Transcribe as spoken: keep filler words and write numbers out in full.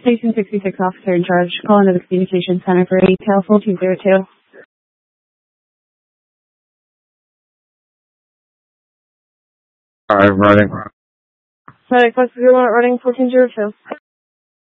Station sixty-six officer in charge. Call into the communication center for detail fourteen zero two. Alright, running. Medic, what's the running fourteen zero two?